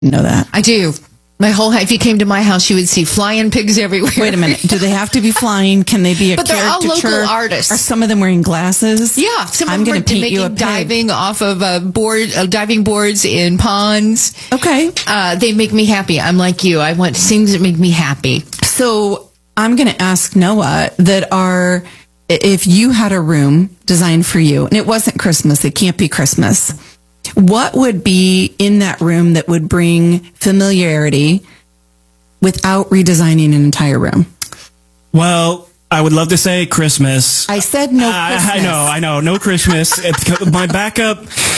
Know that. I do. If you came to my house, you would see flying pigs everywhere. Wait a minute. Do they have to be flying? Can they be a But they're all caricature? local artists. Are some of them wearing glasses? Yeah, some I'm of them going are to paint you a making pig. diving off of diving boards in ponds. Okay. They make me happy. I'm like you. I want things that make me happy. So I'm going to ask Noah if you had a room designed for you and it wasn't Christmas, it can't be Christmas, what would be in that room that would bring familiarity without redesigning an entire room? Well, I would love to say Christmas. I said no Christmas. I know. No Christmas. My backup,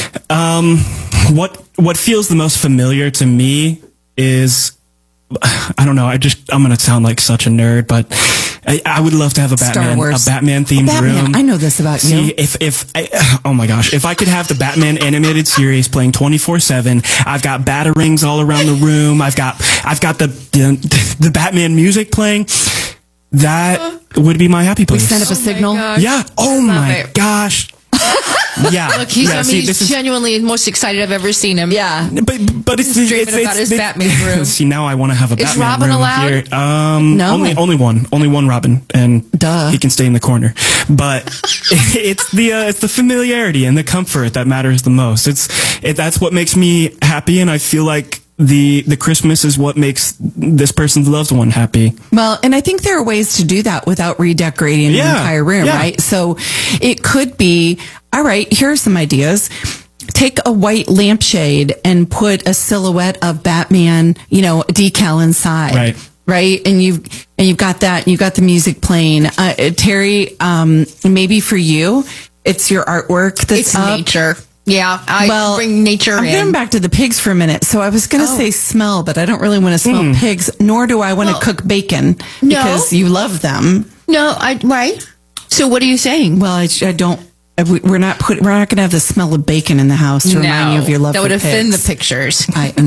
what feels the most familiar to me is, I don't know, I'm going to sound like such a nerd, but I would love to have a Batman themed room. I know this about you. Oh my gosh, if I could have the Batman animated series playing 24/7, I've got batarangs all around the room. I've got the Batman music playing. That would be my happy place. We send up a signal. Yeah. Oh my gosh. Yeah. Look, he's genuinely the most excited I've ever seen him. Yeah. But it's dreaming about his Batman room. See, now I want to have a Batman Robin room allowed? here. No. Only one Robin, and Duh. he can stay in the corner. But it's the familiarity and the comfort that matters the most. That's what makes me happy, and I feel like the Christmas is what makes this person's loved one happy. Well, and I think there are ways to do that without redecorating the entire room, right? So it could be, all right, here are some ideas. Take a white lampshade and put a silhouette of Batman, decal inside. Right. And you've got that, you've got the music playing. Terry, maybe for you, it's your artwork that's up. Nature. Yeah, I bring nature in. I'm going back to the pigs for a minute. So I was going to say smell, but I don't really want to smell pigs, nor do I want to cook bacon because you love them. No, right. So what are you saying? Well, I don't. We're not going to have the smell of bacon in the house to remind you of your love for pigs. That would offend the pictures.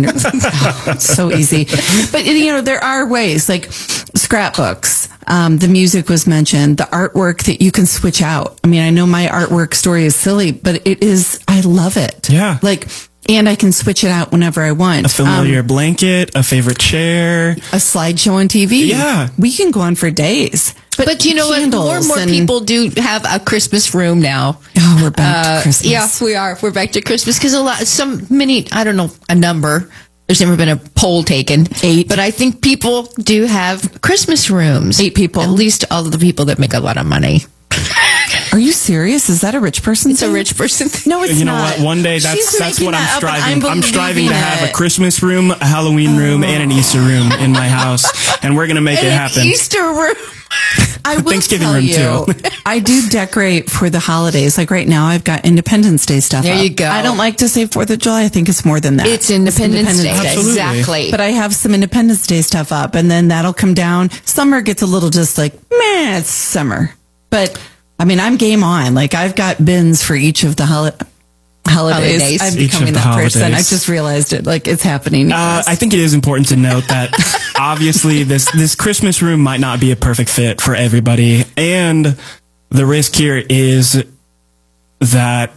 So easy. But, there are ways, like scrapbooks. The music was mentioned, the artwork that you can switch out. I mean, I know my artwork story is silly, but I love it. Yeah. And I can switch it out whenever I want. A familiar blanket, a favorite chair. A slideshow on TV. Yeah. We can go on for days. But you know what? More and more people do have a Christmas room now. Oh, we're back to Christmas. Yes, we are. We're back to Christmas because I don't know a number. There's never been a poll taken. 8. But I think people do have Christmas rooms. 8 people. At least all of the people that make a lot of money. Are you serious? Is that a rich person It's thing? a rich person thing. No, it's not. You know what? One day that's what I'm striving. I'm striving to have a Christmas room, a Halloween room, and an Easter room in my house, and we're gonna make it happen. An Easter room. I will Thanksgiving tell room you, too. I do decorate for the holidays. Like right now, I've got Independence Day stuff. There up. you go. I don't like to say 4th of July. I think it's more than that. It's Independence Day. Absolutely. Exactly. But I have some Independence Day stuff up, and then that'll come down. Summer gets a little just like, meh, it's summer. But I mean, I'm game on. Like I've got bins for each of the holidays. I'm becoming that person. I just realized it. Like it's happening. I think it is important to note that obviously this Christmas room might not be a perfect fit for everybody, and the risk here is that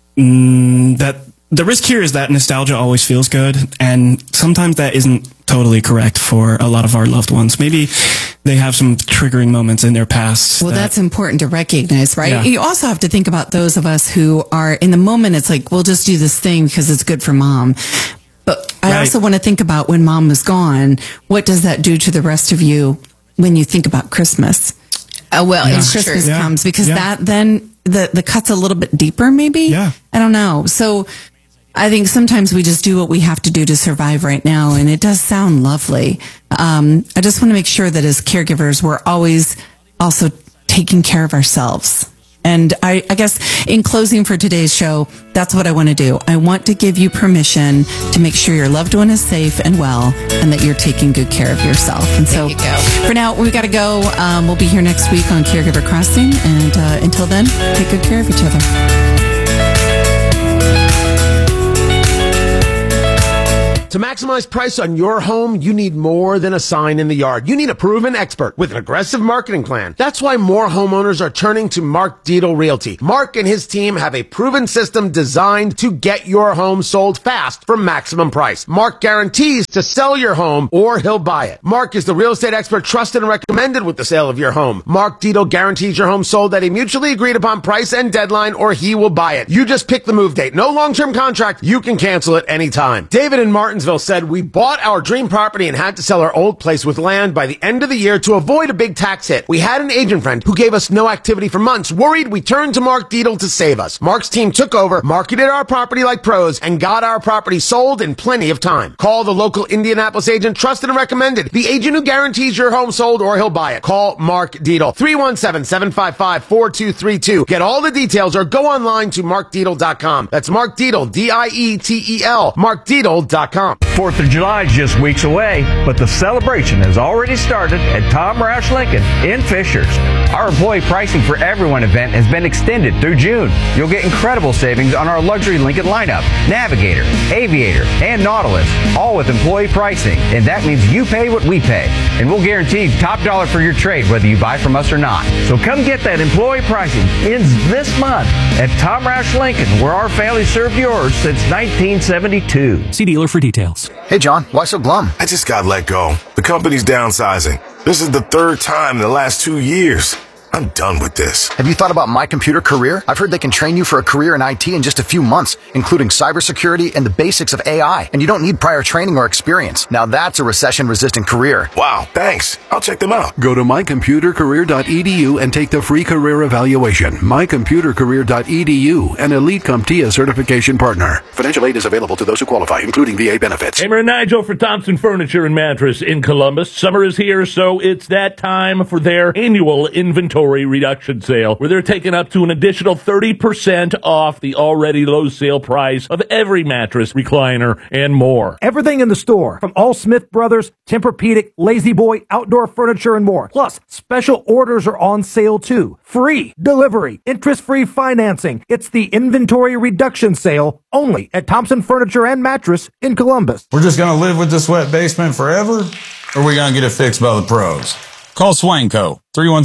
nostalgia always feels good, and sometimes that isn't totally correct for a lot of our loved ones. Maybe they have some triggering moments in their past. Well, that's important to recognize, right? Yeah. You also have to think about those of us who are in the moment. It's like, we'll just do this thing because it's good for mom. But I also want to think about when mom was gone, what does that do to the rest of you when you think about Christmas? It's Christmas true. comes because that then the cut's a little bit deeper, maybe. Yeah. I don't know. So I think sometimes we just do what we have to do to survive right now, and it does sound lovely. I just want to make sure that as caregivers, we're always also taking care of ourselves. And I guess in closing for today's show, that's what I want to do. I want to give you permission to make sure your loved one is safe and well, and that you're taking good care of yourself. And so for now, we've got to go. We'll be here next week on Caregiver Crossing. And until then, take good care of each other. To maximize price on your home, you need more than a sign in the yard. You need a proven expert with an aggressive marketing plan. That's why more homeowners are turning to Mark Dietel Realty. Mark and his team have a proven system designed to get your home sold fast for maximum price. Mark guarantees to sell your home or he'll buy it. Mark is the real estate expert trusted and recommended with the sale of your home. Mark Dietel guarantees your home sold at a mutually agreed upon price and deadline or he will buy it. You just pick the move date. No long-term contract. You can cancel at any time. David in Martinsville said, we bought our dream property and had to sell our old place with land by the end of the year to avoid a big tax hit. We had an agent friend who gave us no activity for months. Worried, we turned to Mark Dietel to save us. Mark's team took over, marketed our property like pros, and got our property sold in plenty of time. Call the local Indianapolis agent, trusted and recommended. The agent who guarantees your home sold or he'll buy it. Call Mark Dietel. 317-755-4232. Get all the details or go online to markdietel.com. That's Mark Dietel, D-I-E-T-E-L, markdietel.com. 4th of July is just weeks away, but the celebration has already started at Tom Roush Lincoln in Fishers. Our employee pricing for everyone event has been extended through June. You'll get incredible savings on our luxury Lincoln lineup, Navigator, Aviator, and Nautilus, all with employee pricing. And that means you pay what we pay. And we'll guarantee top dollar for your trade, whether you buy from us or not. So come get that employee pricing. Ends this month at Tom Roush Lincoln, where our family served yours since 1972. See dealer for details. Hey, John, why so glum? I just got let go. The company's downsizing. This is the third time in the last 2 years. I'm done with this. Have you thought about My Computer Career? I've heard they can train you for a career in IT in just a few months, including cybersecurity and the basics of AI. And you don't need prior training or experience. Now that's a recession-resistant career. Wow, thanks. I'll check them out. Go to mycomputercareer.edu and take the free career evaluation. mycomputercareer.edu, an Elite CompTIA certification partner. Financial aid is available to those who qualify, including VA benefits. Hammer and Nigel for Thompson Furniture and Mattress in Columbus. Summer is here, so it's that time for their annual inventory reduction sale, where they're taking up to an additional 30% off the already low sale price of every mattress, recliner, and more. Everything in the store, from all Smith Brothers, Tempur-Pedic, Lazy Boy, outdoor furniture, and more. Plus, special orders are on sale too. Free delivery, interest-free financing. It's the inventory reduction sale only at Thompson Furniture and Mattress in Columbus. We're just going to live with this wet basement forever, or are we going to get it fixed by the pros? Call Swanco,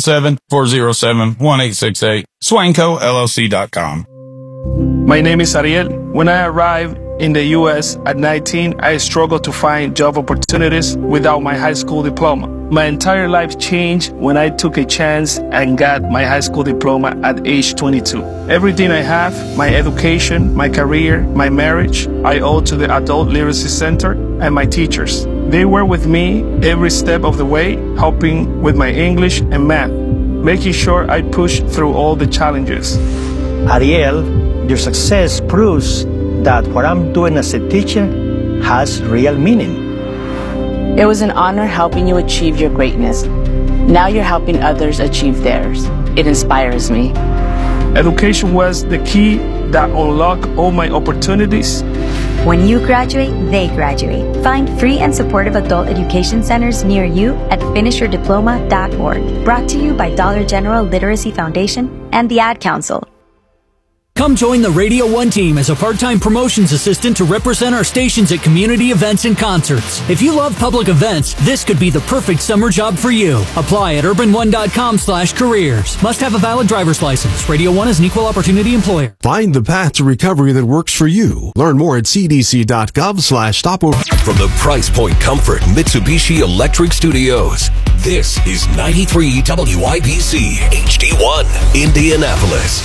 317-407-1868, SwancoLLC.com. My name is Ariel. When I arrived in the U.S. at 19, I struggled to find job opportunities without my high school diploma. My entire life changed when I took a chance and got my high school diploma at age 22. Everything I have, my education, my career, my marriage, I owe to the Adult Literacy Center and my teachers. They were with me every step of the way, helping with my English and math, making sure I pushed through all the challenges. Ariel, your success proves that what I'm doing as a teacher has real meaning. It was an honor helping you achieve your greatness. Now you're helping others achieve theirs. It inspires me. Education was the key that unlocked all my opportunities. When you graduate, they graduate. Find free and supportive adult education centers near you at finishyourdiploma.org. Brought to you by Dollar General Literacy Foundation and the Ad Council. Come join the Radio 1 team as a part-time promotions assistant to represent our stations at community events and concerts. If you love public events, this could be the perfect summer job for you. Apply at urban1.com/careers. Must have a valid driver's license. Radio 1 is an equal opportunity employer. Find the path to recovery that works for you. Learn more at cdc.gov/stopover. From the Price Point Comfort Mitsubishi Electric Studios, this is 93 WIBC HD1 Indianapolis.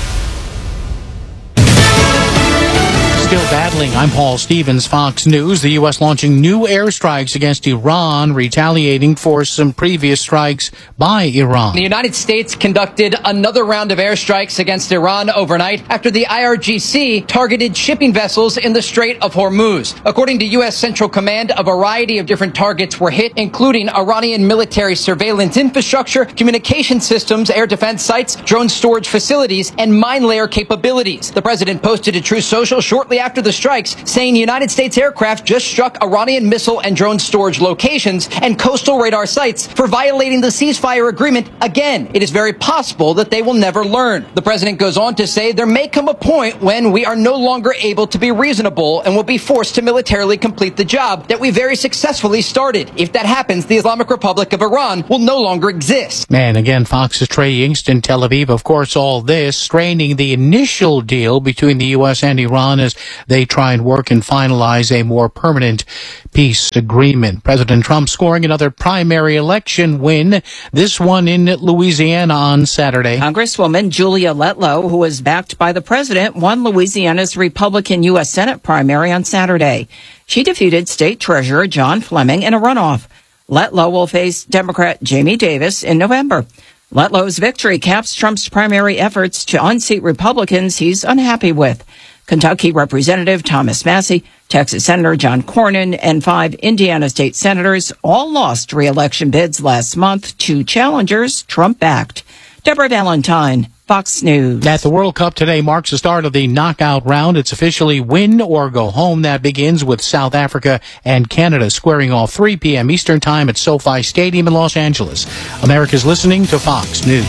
Still battling. I'm Paul Stevens, Fox News. The U.S. launching new airstrikes against Iran, retaliating for some previous strikes by Iran. The United States conducted another round of airstrikes against Iran overnight after the IRGC targeted shipping vessels in the Strait of Hormuz. According to U.S. Central Command, a variety of different targets were hit, including Iranian military surveillance infrastructure, communication systems, air defense sites, drone storage facilities, and mine layer capabilities. The president posted to Truth Social shortly after the strikes, saying United States aircraft just struck Iranian missile and drone storage locations and coastal radar sites for violating the ceasefire agreement. Again, it is very possible that they will never learn. The president goes on to say there may come a point when we are no longer able to be reasonable and will be forced to militarily complete the job that we very successfully started. If that happens, the Islamic Republic of Iran will no longer exist. And again, Fox's Trey Yingst in Tel Aviv. Of course, all this straining the initial deal between the U.S. and Iran as they try and work and finalize a more permanent peace agreement. President Trump scoring another primary election win, this one in Louisiana on Saturday. Congresswoman Julia Letlow, who was backed by the president, won Louisiana's Republican U.S. Senate primary on Saturday. She defeated State Treasurer John Fleming in a runoff. Letlow will face Democrat Jamie Davis in November. Letlow's victory caps Trump's primary efforts to unseat Republicans he's unhappy with. Kentucky Representative Thomas Massie, Texas Senator John Cornyn, and 5 Indiana state senators all lost re-election bids last month to challengers Trump backed. Deborah Valentine, Fox News. At the World Cup today marks the start of the knockout round. It's officially win or go home. That begins with South Africa and Canada squaring off 3 p.m. Eastern Time at SoFi Stadium in Los Angeles. America's listening to Fox News.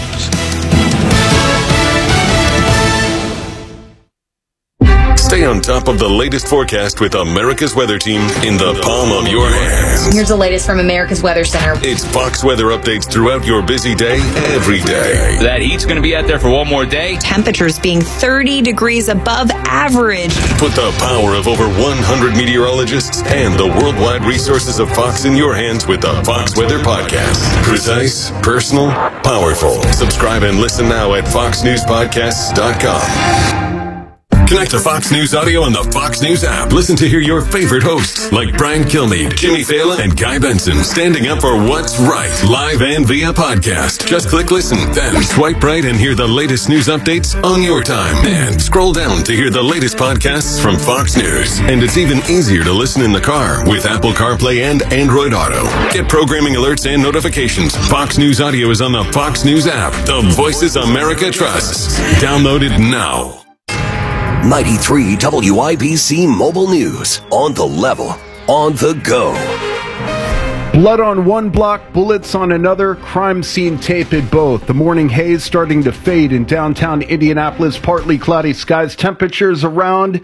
Stay on top of the latest forecast with America's Weather Team in the palm of your hands. Here's the latest from America's Weather Center. It's Fox weather updates throughout your busy day, every day. That heat's going to be out there for one more day. Temperatures being 30 degrees above average. Put the power of over 100 meteorologists and the worldwide resources of Fox in your hands with the Fox Weather Podcast. Precise, personal, powerful. Subscribe and listen now at foxnewspodcasts.com. Connect to Fox News Audio on the Fox News app. Listen to hear your favorite hosts like Brian Kilmeade, Jimmy Fallon, and Guy Benson standing up for what's right, live and via podcast. Just click listen, then swipe right and hear the latest news updates on your time. And scroll down to hear the latest podcasts from Fox News. And it's even easier to listen in the car with Apple CarPlay and Android Auto. Get programming alerts and notifications. Fox News Audio is on the Fox News app. The voices America trusts. Download it now. 93 WIBC Mobile News. On the level. On the go. Blood on one block, bullets on another, crime scene tape at both. The morning haze starting to fade in downtown Indianapolis, partly cloudy skies. Temperatures around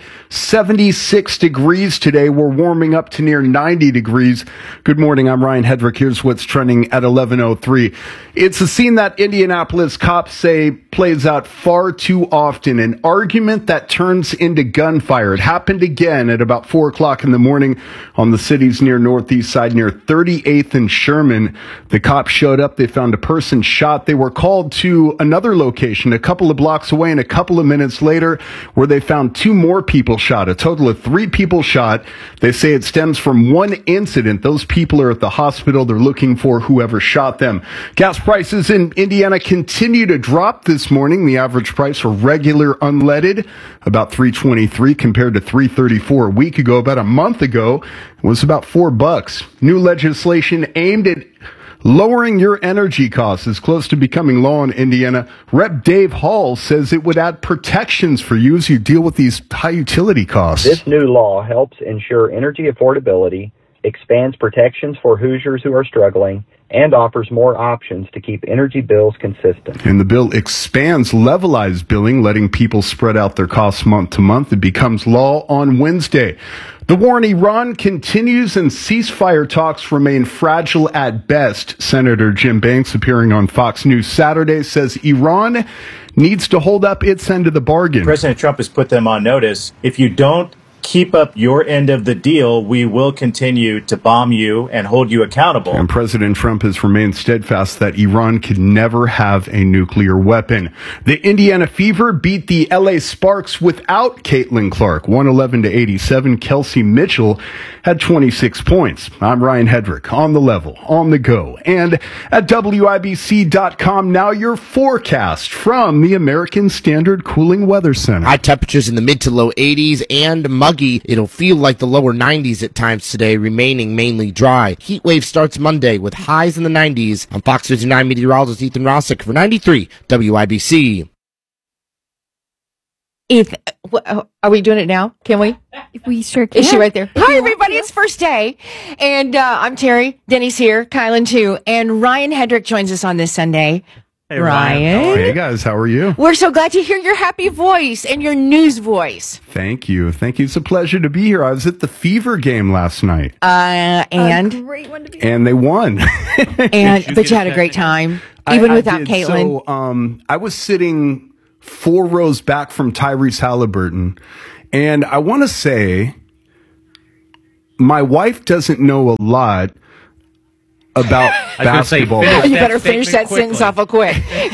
76 degrees today. We're warming up to near 90 degrees. Good morning, I'm Ryan Hedrick. Here's what's trending at 11:03. It's a scene that Indianapolis cops say plays out far too often. An argument that turns into gunfire. It happened again at about 4 o'clock in the morning on the city's near northeast side near 38th and Sherman. The cops showed up. They found a person shot. They were called to another location a couple of blocks away, and a couple of minutes later where they found 2 more people shot. A total of 3 people shot. They say it stems from one incident. Those people are at the hospital. They're looking for whoever shot them. Gas prices in Indiana continue to drop this morning. The average price for regular unleaded about $3.23 compared to $3.34 a week ago. About a month ago, it was about $4. New legislation aimed at lowering your energy costs is close to becoming law in Indiana. Rep. Dave Hall says it would add protections for you as you deal with these high utility costs. This new law helps ensure energy affordability, expands protections for Hoosiers who are struggling, and offers more options to keep energy bills consistent. And the bill expands levelized billing, letting people spread out their costs month to month. It becomes law on Wednesday. The war in Iran continues and ceasefire talks remain fragile at best. Senator Jim Banks, appearing on Fox News Saturday, says Iran needs to hold up its end of the bargain. President Trump has put them on notice. If you don't keep up your end of the deal, we will continue to bomb you and hold you accountable. And President Trump has remained steadfast that Iran can never have a nuclear weapon. The Indiana Fever beat the LA Sparks without Caitlin Clark, 111-87. Kelsey Mitchell had 26 points. I'm Ryan Hedrick, on the level, on the go, and at WIBC.com. Now your forecast from the American Standard Cooling Weather Center. High temperatures in the mid to low 80s and muggy. It'll feel like the lower 90s at times today, remaining mainly dry. Heat wave starts Monday with highs in the 90s. I'm Fox 59 meteorologist Ethan Rossick for 93 WIBC. Are we doing it now? Can we? We sure can. Is she right there? Hi, everybody. It's first day. And I'm Terry. Denny's here. Kylan, too. And Ryan Hedrick joins us on this Sunday. Hey, Ryan. Hey, guys. How are you? We're so glad to hear your happy voice and your news voice. Thank you. Thank you. It's a pleasure to be here. I was at the Fever game last night. And? A great one to be. And they won. But you had a great time, even without Caitlin. So, I was sitting 4 rows back from Tyrese Halliburton. And I want to say, my wife doesn't know a lot about basketball. You better finish that sentence off quick.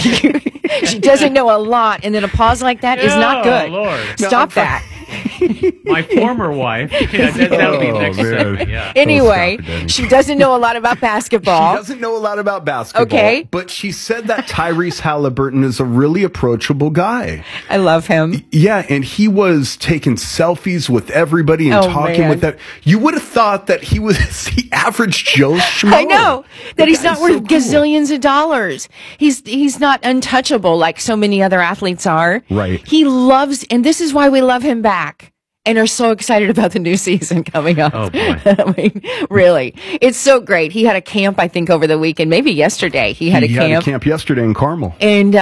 She doesn't know a lot, and then a pause like that is not good. Lord. Stop that. My former wife. That'll be next segment. Yeah. Anyway, she doesn't know a lot about basketball. She doesn't know a lot about basketball. Okay. But she said that Tyrese Halliburton is a really approachable guy. I love him. Yeah, and he was taking selfies with everybody and talking with that. You would have thought that he was the average Joe Schmo. I know. That he's not worth gazillions of dollars. He's not untouchable like so many other athletes are. Right. He loves, and this is why we love him back. And are so excited about the new season coming up. Oh, boy. I mean, really. It's so great. He had a camp, I think, over the weekend. Maybe yesterday. He had a camp yesterday in Carmel. And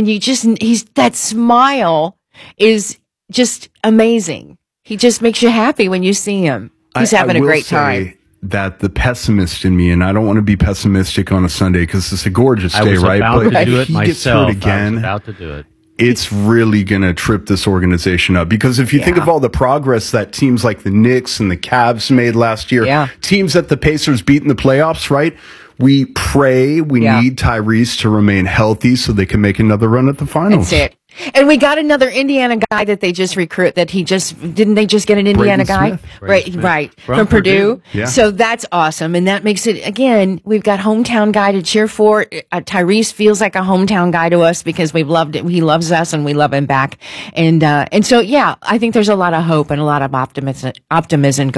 that smile is just amazing. He just makes you happy when you see him. He's having a great time. That the pessimist in me, and I don't want to be pessimistic on a Sunday because it's a gorgeous day, right? But to do it he myself. Gets hurt again. I was about to do it. It's really going to trip this organization up because if you think of all the progress that teams like the Knicks and the Cavs made last year, teams that the Pacers beat in the playoffs, right? We pray we need Tyrese to remain healthy so they can make another run at the finals. That's it. And we got another Indiana guy that they just didn't they just get an Indiana guy? Right. From Purdue. Yeah. So that's awesome. And that makes it, again, we've got hometown guy to cheer for. Tyrese feels like a hometown guy to us because we've loved it. He loves us and we love him back. And so, yeah, I think there's a lot of hope and a lot of optimism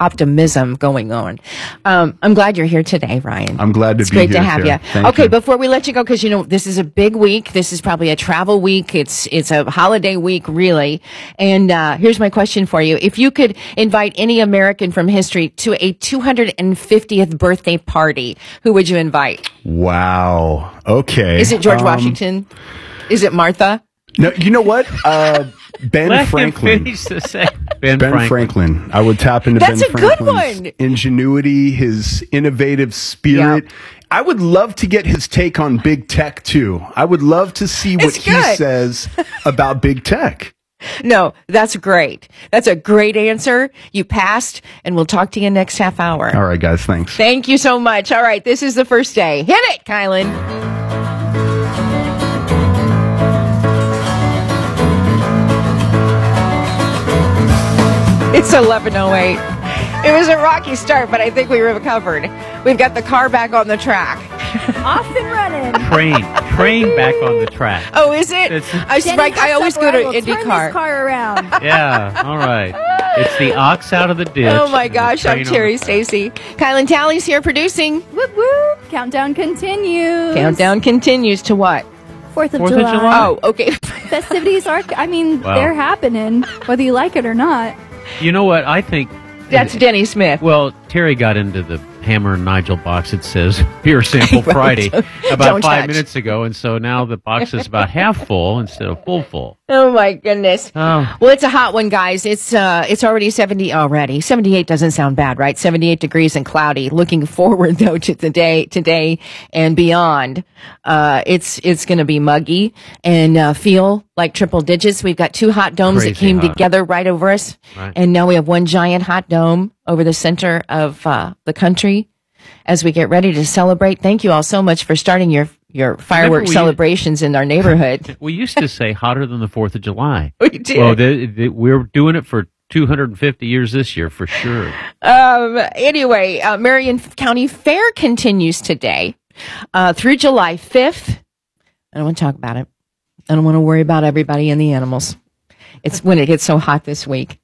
going on. I'm glad you're here today, Ryan. I'm glad to be here. It's great to have you. Okay, before we let you go, because, this is a big week. This is probably a travel week. It's a holiday week, really. And here's my question for you. If you could invite any American from history to a 250th birthday party, who would you invite? Wow. Okay. Is it George Washington? Is it Martha? No, you know what? Ben Franklin. Ben Franklin. I would tap into That's Ben Franklin's good one. ingenuity, his innovative spirit. Yep. I would love to get his take on big tech, too. I would love to see what he says about big tech. No, that's great. That's a great answer. You passed, and we'll talk to you next half hour. All right, guys. Thanks. Thank you so much. All right, this is the first day. Hit it, Kylan. It's 11:08. It was a rocky start, but I think we recovered. We've got the car back on the track. Off and running. Train back on the track. Oh, is it? I always go to IndyCar. Turn this car around. Yeah, all right. It's the ox out of the ditch. Oh, my gosh. I'm Terry Stacy. Kylan Talley's here producing. Whoop, whoop. Countdown continues. Countdown continues to what? 4th of July. Oh, okay. Festivities are, they're happening, whether you like it or not. You know what? I think... That's Denny Smith. Well, Terry got into the Hammer and Nigel box that says Beer Sample Friday about 5 minutes ago, and so now the box is about half full instead of full. Oh my goodness! Oh. Well, it's a hot one, guys. It's already 70 already. 78 doesn't sound bad, right? 78 degrees and cloudy. Looking forward though to today and beyond. It's going to be muggy and feel like triple digits. We've got 2 hot domes that came together right over us, and now we have one giant hot dome over the center of the country as we get ready to celebrate. Thank you all so much for starting your fireworks celebrations in our neighborhood. We used to say hotter than the 4th of July. We did. Well, we're doing it for 250 years this year for sure. Anyway, Marion County Fair continues today through July 5th. I don't want to talk about it. I don't want to worry about everybody and the animals. It's when it gets so hot this week.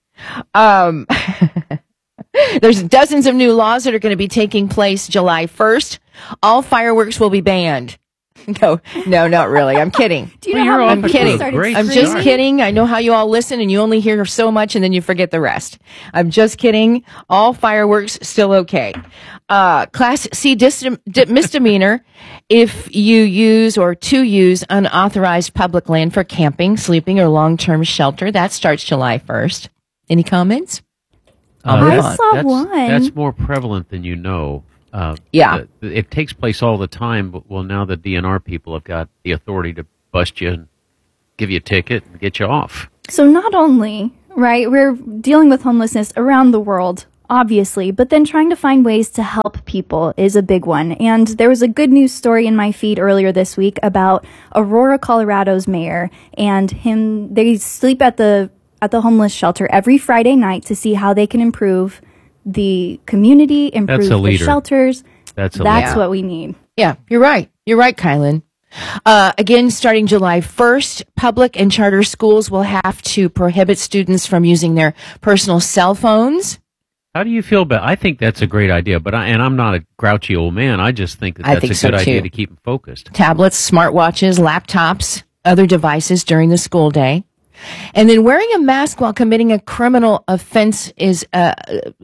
There's dozens of new laws that are going to be taking place July 1st. All fireworks will be banned. No, not really. I'm kidding. Do you know I'm kidding. I'm just kidding. I know how you all listen and you only hear so much and then you forget the rest. I'm just kidding. All fireworks still okay. Class C misdemeanor if you use or to use unauthorized public land for camping, sleeping, or long-term shelter. That starts July 1st. Any comments? I saw one. That's more prevalent than you know. It takes place all the time, but now the DNR people have got the authority to bust you and give you a ticket and get you off. So not only, right, we're dealing with homelessness around the world, obviously, but then trying to find ways to help people is a big one. And there was a good news story in my feed earlier this week about Aurora, Colorado's mayor and him. They sleep at the homeless shelter every Friday night to see how they can improve the community, improve the shelters. That's what we need. Yeah, you're right. You're right, Kylan. Again, starting July 1st, public and charter schools will have to prohibit students from using their personal cell phones. How do you feel about? I think that's a great idea, but I'm not a grouchy old man. I just think that's a good idea to keep them focused. Tablets, smartwatches, laptops, other devices during the school day. And then wearing a mask while committing a criminal offense is a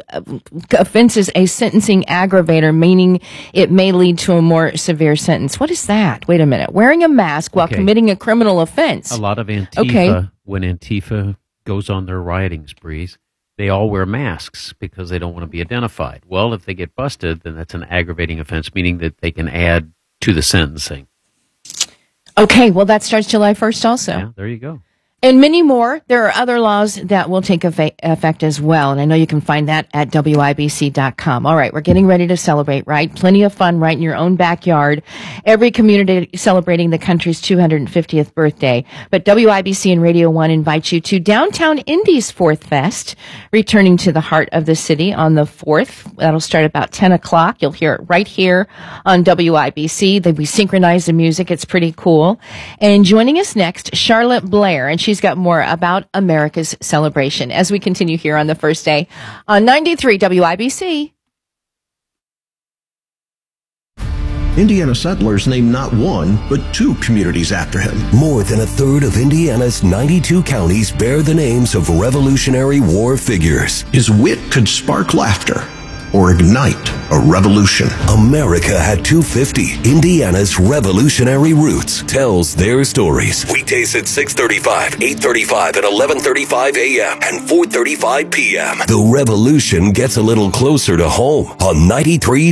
sentencing aggravator, meaning it may lead to a more severe sentence. What is that? Wait a minute. Wearing a mask while committing a criminal offense. A lot of Antifa, when Antifa goes on their rioting sprees, they all wear masks because they don't want to be identified. Well, if they get busted, then that's an aggravating offense, meaning that they can add to the sentencing. Okay, well, that starts July 1st also. Yeah, there you go. And many more. There are other laws that will take effect as well. And I know you can find that at WIBC.com. All right. We're getting ready to celebrate, right? Plenty of fun right in your own backyard. Every community celebrating the country's 250th birthday. But WIBC and Radio 1 invite you to Downtown Indy's 4th Fest, returning to the heart of the city on the 4th. That'll start about 10 o'clock. You'll hear it right here on WIBC. We synchronize the music. It's pretty cool. And joining us next, Charlotte Blair. And she's got more about America's celebration as we continue here on the first day on 93 WIBC. Indiana settlers named not one, but 2 communities after him. More than a third of Indiana's 92 counties bear the names of Revolutionary War figures. His wit could spark laughter or ignite a revolution. America at 250, Indiana's revolutionary roots, tells their stories. Weekdays at 6:35, 8:35, and 11:35 a.m. and 4:35 p.m. The revolution gets a little closer to home on 93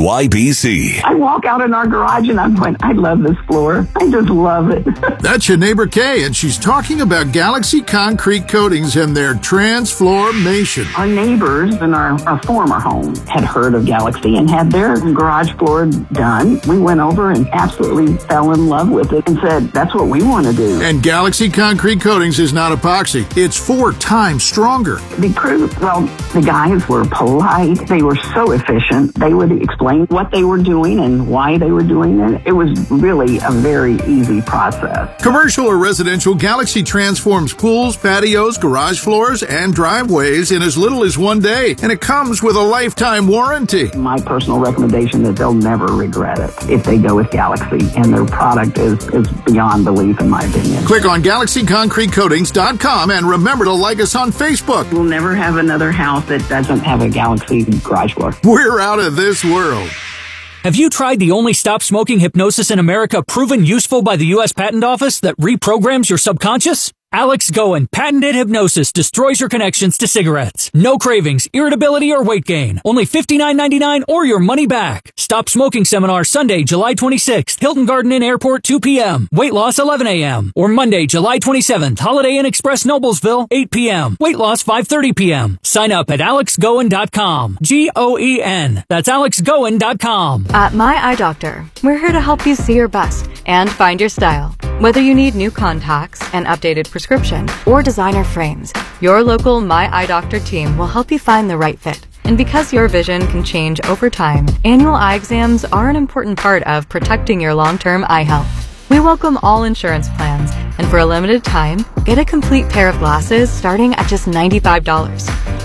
WIBC. I walk out in our garage and I'm going, I love this floor. I just love it. That's your neighbor Kay, and she's talking about Galaxy Concrete Coatings and their transformation. Our neighbors in our former home had heard of Galaxy and had their garage floor done. We went over and absolutely fell in love with it and said, that's what we want to do. And Galaxy Concrete Coatings is not epoxy. It's 4 times stronger. The crew, the guys were polite. They were so efficient. They would explain what they were doing and why they were doing it. It was really a very easy process. Commercial or residential, Galaxy transforms pools, patios, garage floors, and driveways in as little as 1 day. And it comes with a lifetime warranty. My personal recommendation is they'll never regret it if they go with Galaxy, and their product is beyond belief in my opinion. Click on GalaxyConcreteCoatings.com and remember to like us on Facebook. We'll never have another house that doesn't have a Galaxy garage floor. We're out of this world. Have you tried the only stop smoking hypnosis in America proven useful by the U.S. Patent Office that reprograms your subconscious? Alex Goen patented hypnosis destroys your connections to cigarettes. No cravings, irritability, or weight gain. Only $59.99 or your money back. Stop Smoking Seminar Sunday, July 26th. Hilton Garden Inn Airport, 2 p.m. Weight loss, 11 a.m. Or Monday, July 27th. Holiday Inn Express Noblesville, 8 p.m. Weight loss, 5:30 p.m. Sign up at alexgoen.com. G-O-E-N. That's alexgoen.com. At My Eye Doctor, we're here to help you see your best and find your style. Whether you need new contacts, an updated prescription, or designer frames, your local My Eye Doctor team will help you find the right fit. And because your vision can change over time, annual eye exams are an important part of protecting your long-term eye health. We welcome all insurance plans, and for a limited time, get a complete pair of glasses starting at just $95.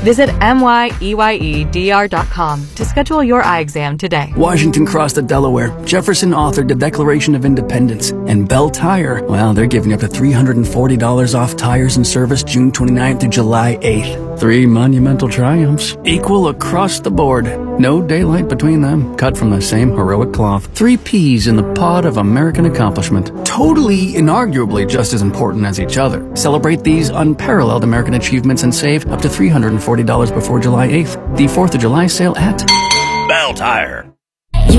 Visit myeyedr.com to schedule your eye exam today. Washington crossed the Delaware. Jefferson authored the Declaration of Independence. And Bell Tire, well, they're giving up to $340 off tires and service June 29th through July 8th. 3 monumental triumphs, equal across the board. No daylight between them, cut from the same heroic cloth. 3 peas in the pod of American accomplishment. Totally, inarguably just as important as each other. Celebrate these unparalleled American achievements and save up to $340 before July 8th. The 4th of July sale at Bell Tire.